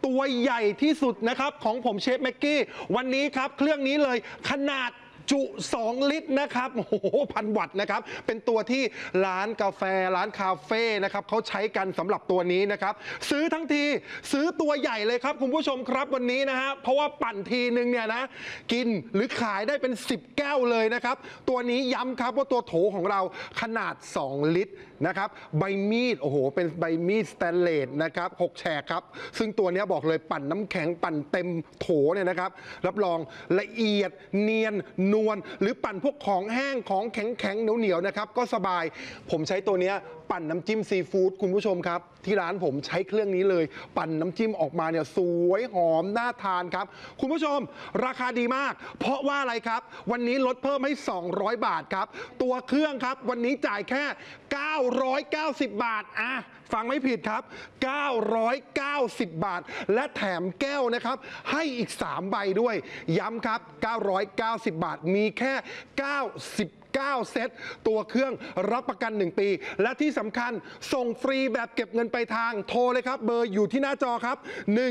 ตัวใหญ่ที่สุดนะครับของผมเชฟแม็กกี้วันนี้ครับเครื่องนี้เลยขนาดจุ2 ลิตรนะครับโอ้โห1,000 วัตต์นะครับเป็นตัวที่ร้านกาแฟร้านคาเฟ่นะครับเขาใช้กันสำหรับตัวนี้นะครับซื้อทั้งทีซื้อตัวใหญ่เลยครับคุณผู้ชมครับวันนี้นะฮะเพราะว่าปั่นทีนึงเนี่ยนะกินหรือขายได้เป็น10 แก้วเลยนะครับตัวนี้ย้ำครับว่าตัวโถของเราขนาด2 ลิตรนะครับใบมีดโอ้โหเป็นใบมีดสแตนเลสนะครับ6 แฉกครับซึ่งตัวนี้บอกเลยปั่นน้ำแข็งปั่นเต็มโถเนี่ยนะครับรับรองละเอียดเนียนนวลหรือปั่นพวกของแห้งของแข็งๆเหนียวๆนะครับก็สบายผมใช้ตัวนี้ปั่นน้ำจิ้มซีฟู้ดคุณผู้ชมครับที่ร้านผมใช้เครื่องนี้เลยปั่นน้ำจิ้มออกมาเนี่ยสวยหอมน่าทานครับคุณผู้ชมราคาดีมากเพราะว่าอะไรครับวันนี้ลดเพิ่มให้200 บาทครับตัวเครื่องครับวันนี้จ่ายแค่990 บาทฟังไม่ผิดครับ990 บาทและแถมแก้วนะครับให้อีก3 ใบด้วยย้ำครับ990 บาทมีแค่9 เซตตัวเครื่องรับประกัน 1 ปีและที่สำคัญส่งฟรีแบบเก็บเงินไปทางโทรเลยครับเบอร์อยู่ที่หน้าจอครับ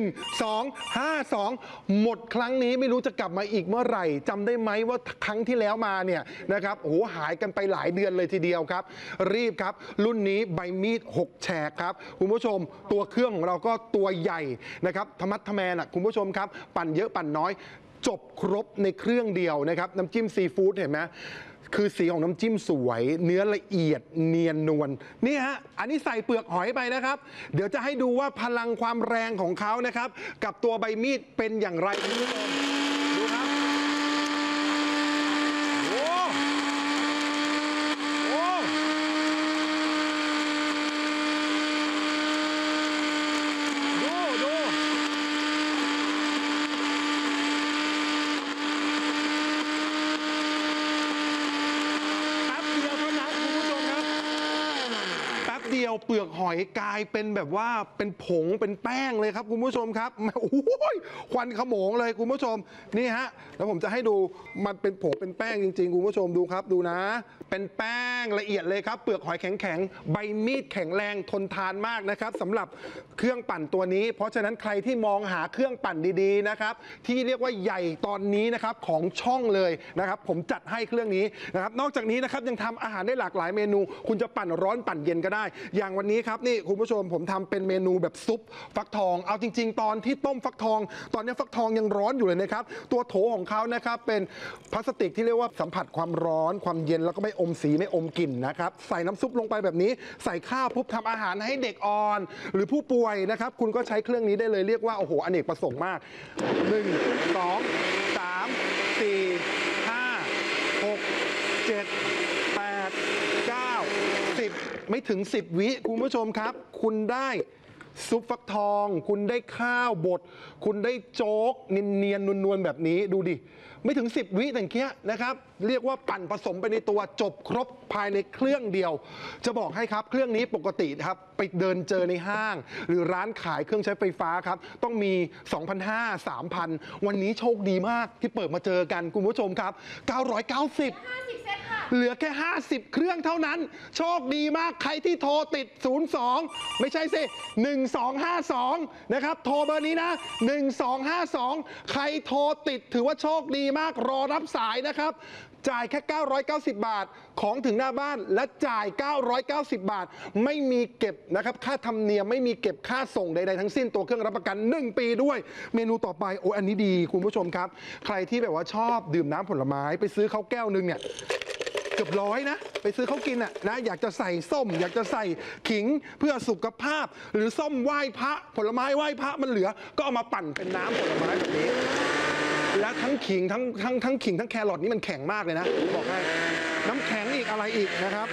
1252หมดครั้งนี้ไม่รู้จะกลับมาอีกเมื่อไหร่จำได้ไหมว่าครั้งที่แล้วมาเนี่ยนะครับโอ้โหหายกันไปหลายเดือนเลยทีเดียวครับรีบครับรุ่นนี้ใบมีด6 แฉกครับคุณผู้ชมตัวเครื่องของเราก็ตัวใหญ่นะครับธรรมัดทแมนคุณผู้ชมครับปั่นเยอะปั่นน้อยจบครบในเครื่องเดียวนะครับน้ำจิ้มซีฟู้ดเห็นไหมคือสีของน้ำจิ้มสวยเนื้อละเอียดเนียนนวลนี่ฮะอันนี้ใส่เปลือกหอยไปนะครับเดี๋ยวจะให้ดูว่าพลังความแรงของเขานะครับกับตัวใบมีดเป็นอย่างไรคุณผู้ชมดูครับโอ้โอ้ดูเดียวเปลือกหอยกลายเป็นแบบว่าเป็นผงเป็นแป้งเลยครับคุณผู้ชมครับโอ้ยควันขโมงเลยคุณผู้ชมนี่ฮะแล้วผมจะให้ดูมันเป็นผงเป็นแป้งจริงๆคุณผู้ชมดูครับดูนะเป็นแป้งละเอียดเลยครับเปลือกหอยแข็งๆใบมีดแข็งแรงทนทานมากนะครับสำหรับเครื่องปั่นตัวนี้เพราะฉะนั้นใครที่มองหาเครื่องปั่นดีๆนะครับที่เรียกว่าใหญ่ตอนนี้นะครับของช่องเลยนะครับผมจัดให้เครื่องนี้นะครับนอกจากนี้นะครับยังทำอาหารได้หลากหลายเมนูคุณจะปั่นร้อนปั่นเย็นก็ได้อย่างวันนี้ครับนี่คุณผู้ชมผมทำเป็นเมนูแบบซุปฟักทองเอาจริงๆตอนที่ต้มฟักทองตอนนี้ฟักทองยังร้อนอยู่เลยนะครับตัวโถของเขานะครับเป็นพลาสติกที่เรียกว่าสัมผัสความร้อนความเย็นแล้วก็ไม่อมสีไม่อมกลิ่นนะครับใส่น้ำซุปลงไปแบบนี้ใส่ข้าวปุ๊บทำอาหารให้เด็กอ่อนหรือผู้ป่วยนะครับคุณก็ใช้เครื่องนี้ได้เลยเรียกว่าโอ้โหอเนกประสงค์มาก1 2 3 4 5 6 7 8 9 10ไม่ถึง10 วิคุณผู้ชมครับคุณได้ซุปฟักทองคุณได้ข้าวบดคุณได้โจ๊กเนียนๆนวลๆแบบนี้ดูดิไม่ถึง10 วิแต่เกี้ยนะครับเรียกว่าปั่นผสมไปในตัวจบครบภายในเครื่องเดียวจะบอกให้ครับเครื่องนี้ปกติครับไปเดินเจอในห้างหรือร้านขายเครื่องใช้ไฟฟ้าครับต้องมี 2,500 3,000 วันนี้โชคดีมากที่เปิดมาเจอกันคุณผู้ชมครับ990เหลือแค่50 เครื่องเท่านั้นโชคดีมากใครที่โทรติด02ไม่ใช่สิ1252นะครับโทรเบอร์นี้นะ1252ใครโทรติดถือว่าโชคดีมากรอรับสายนะครับจ่ายแค่990 บาทของถึงหน้าบ้านและจ่าย990 บาทไม่มีเก็บนะครับค่าธรรมเนียมไม่มีเก็บค่าส่งใดๆทั้งสิ้นตัวเครื่องรับประกัน1 ปีด้วยเมนูต่อไปโอ้อันนี้ดีคุณผู้ชมครับใครที่แบบว่าชอบดื่มน้ำผลไม้ไปซื้อเขาแก้วนึงเนี่ยเกือบ100นะไปซื้อเขากินนะอยากจะใส่ส้มอยากจะใส่ขิงเพื่อสุขภาพหรือส้มไหว้พระผลไม้ไหว้พระมันเหลือก็เอามาปั่นเป็นน้ำผลไม้แบบนี้และทั้งขิงทั้งขิงทั้งแครอทนี่มันแข็งมากเลยนะบอกให้น้ำแข็งอีกอะไรอีกนะครับ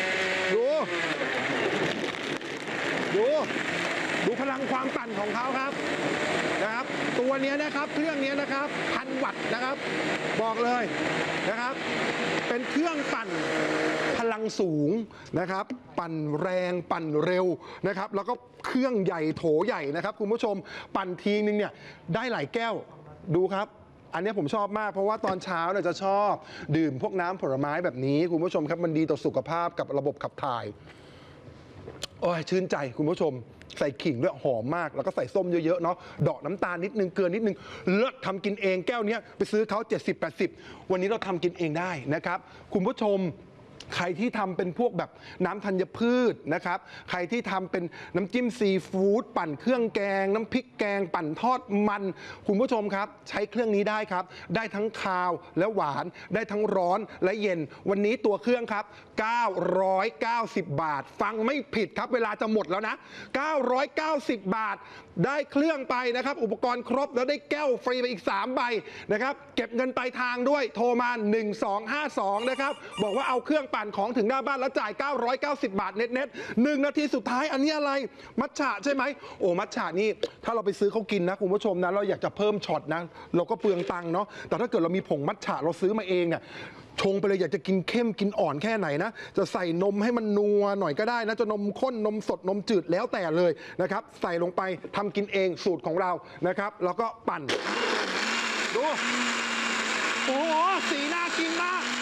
ดูพลังความปั่นของเขาครับนะครับตัวนี้นะครับเครื่องนี้นะครับ1,000 วัตต์นะครับบอกเลยนะครับเป็นเครื่องปั่นพลังสูงนะครับปั่นแรงปั่นเร็วนะครับแล้วก็เครื่องใหญ่โถใหญ่นะครับคุณผู้ชมปั่นทีนึงเนี่ยได้หลายแก้วดูครับอันนี้ผมชอบมากเพราะว่าตอนเช้าเนี่ยจะชอบดื่มพวกน้ำผลไม้แบบนี้คุณผู้ชมครับมันดีต่อสุขภาพกับระบบขับถ่ายโอ้ยชื่นใจคุณผู้ชมใส่ขิงด้วยหอมมากแล้วก็ใส่ส้มเยอะๆเนาะดอกน้ำตาลนิดนึงเกลือนิดนึงเลิศทำกินเองแก้วนี้ไปซื้อเขา70-80วันนี้เราทำกินเองได้นะครับคุณผู้ชมใครที่ทำเป็นพวกแบบน้ำธัญพืชนะครับใครที่ทำเป็นน้ำจิ้มซีฟู้ดปั่นเครื่องแกงน้ำพริกแกงปั่นทอดมันคุณผู้ชมครับใช้เครื่องนี้ได้ครับได้ทั้งคาวและหวานได้ทั้งร้อนและเย็นวันนี้ตัวเครื่องครับ990 บาทฟังไม่ผิดครับเวลาจะหมดแล้วนะ990 บาทได้เครื่องไปนะครับอุปกรณ์ครบแล้วได้แก้วฟรีไปอีก3ใบนะครับเก็บเงินปลายทางด้วยโทรมา1252นะครับบอกว่าเอาเครื่องปั่นของถึงหน้าบ้านแล้วจ่าย990 บาทเน็ตๆ1 นาทีสุดท้ายอันนี้อะไรมัทฉะใช่ไหมโอ้มัทฉะนี่ถ้าเราไปซื้อเขากินนะคุณผู้ชมนะเราอยากจะเพิ่มช็อตนะเราก็เปลืองตังค์เนาะแต่ถ้าเกิดเรามีผงมัทฉะเราซื้อมาเองเนี่ยชงไปเลยอยากจะกินเข้มกินอ่อนแค่ไหนนะจะใส่นมให้มันนัวหน่อยก็ได้นะจะนมข้นนมสดนมจืดแล้วแต่เลยนะครับใส่ลงไปทำกินเองสูตรของเรานะครับแล้วก็ปั่นดูโอ้โหสีน่ากินมาก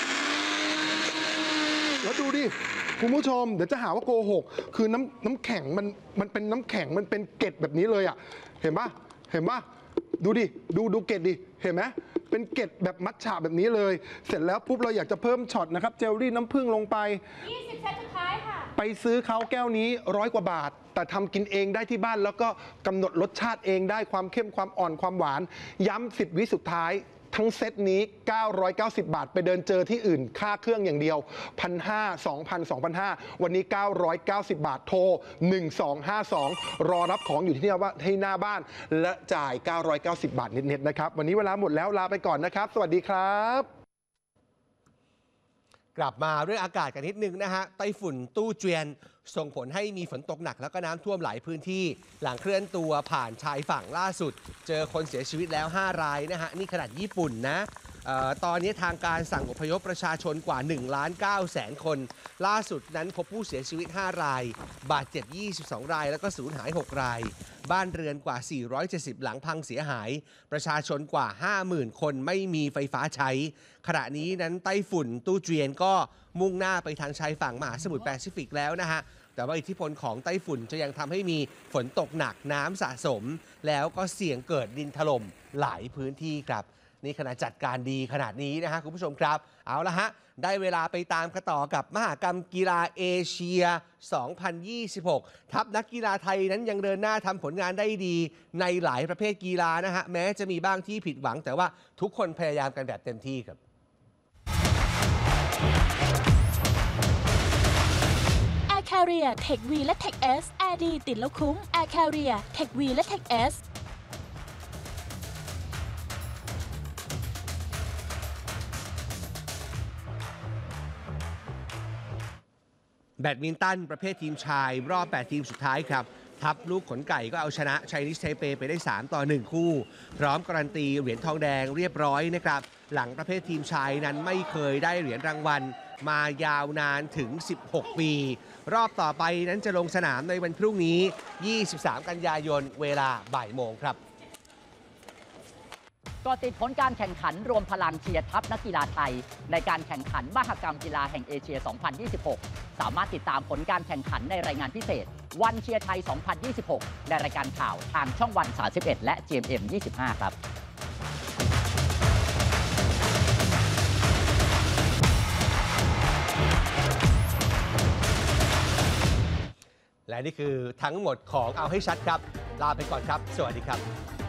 แล้วดูดิคุณผู้ชมเดี๋ยวจะหาว่าโกหกคือน้ำแข็งมันเป็นน้ำแข็งมันเป็นเกล็ดแบบนี้เลยอ่ะเห็นปะเห็นปะดูดิดูเกล็ดดิเห็นไหมเป็นเกล็ดแบบมัทฉะแบบนี้เลยเสร็จแล้วปุ๊บเราอยากจะเพิ่มช็อตนะครับเจลลี่น้ำผึ้งลงไป 20 เซตสุดท้ายค่ะไปซื้อเขาแก้วนี้100 กว่าบาทแต่ทำกินเองได้ที่บ้านแล้วก็กำหนดรสชาติเองได้ความเข้มความอ่อนความหวานย้ำ10 วิสุดท้ายทั้งเซตนี้990 บาทไปเดินเจอที่อื่นค่าเครื่องอย่างเดียว 1,500 2,000 2,500 วันนี้990 บาทโทร1252รอรับของอยู่ที่หน้าบ้านและจ่าย990 บาทเน็ตๆนะครับวันนี้เวลาหมดแล้วลาไปก่อนนะครับสวัสดีครับกลับมาเรื่องอากาศกันนิดนึงนะฮะไต้ฝุ่นตู้เจียนส่งผลให้มีฝนตกหนักแล้วก็น้ำท่วมหลายพื้นที่หลังเคลื่อนตัวผ่านชายฝั่งล่าสุดเจอคนเสียชีวิตแล้ว5 รายนะฮะนี่ขนาดญี่ปุ่นนะตอนนี้ทางการสั่งอพยพประชาชนกว่า1,900,000 คนล่าสุดนั้นพบผู้เสียชีวิต5 รายบาดเจ็บ22 รายแล้วก็สูญหาย6 รายบ้านเรือนกว่า470หลังพังเสียหายประชาชนกว่า 50,000 คนไม่มีไฟฟ้าใช้ขณะนี้นั้นไต้ฝุ่นตู้เจียนก็มุ่งหน้าไปทางชายฝั่งมหาสมุทรแปซิฟิกแล้วนะฮะแต่ว่าอิทธิพลของไต้ฝุ่นจะยังทำให้มีฝนตกหนักน้ำสะสมแล้วก็เสี่ยงเกิดดินถล่มหลายพื้นที่ครับนี่ขณะจัดการดีขนาดนี้นะฮะคุณผู้ชมครับเอาละฮะได้เวลาไปตามกันต่อกับมหกรรมกีฬาเอเชีย 2026 ทัพนักกีฬาไทยนั้นยังเดินหน้าทำผลงานได้ดีในหลายประเภทกีฬานะฮะแม้จะมีบ้างที่ผิดหวังแต่ว่าทุกคนพยายามกันแบบเต็มที่ครับ Air Carrier Tech V และ Tech S Air ดีติดแล้วคุ้ม Air Carrier Tech V และ Tech S แบดมินตันประเภททีมชายรอบ 8 ทีมสุดท้ายครับทัพลูกขนไก่ก็เอาชนะไชนีสไทเปไปได้3-1 คู่พร้อมการันตีเหรียญทองแดงเรียบร้อยนะครับหลังประเภททีมชายนั้นไม่เคยได้เหรียญรางวัลมายาวนานถึง16 ปีรอบต่อไปนั้นจะลงสนามในวันพรุ่งนี้23 กันยายนเวลาบ่ายโมงครับก็ติดผลการแข่งขันรวมพลังเชียร์ทัพนักกีฬาไทยในการแข่งขันมหกรรมกีฬาแห่งเอเชีย 2026 สามารถติดตามผลการแข่งขันในรายงานพิเศษวันเชียร์ไทย 2026 ในรายการข่าวทางช่องวัน 31 และ GMM 25 ครับและนี่คือทั้งหมดของเอาให้ชัดครับลาไปก่อนครับสวัสดีครับ